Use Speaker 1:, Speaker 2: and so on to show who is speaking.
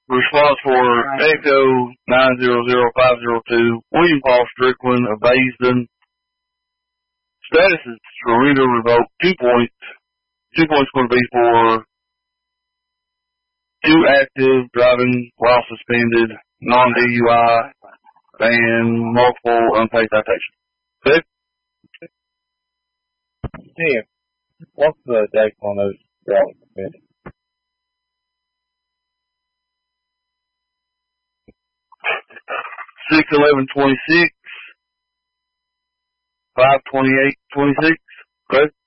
Speaker 1: Response for Echo 900502, William Paul Strickland of Baysden. Status is for reader revoked, 2 points. 2 points going to be for 2 active driving while suspended, non-DUI, and multiple unpaid citations. Okay?
Speaker 2: Tim, what's the date on those driving suspended?
Speaker 1: 6/11/26, 5/28/26. Okay?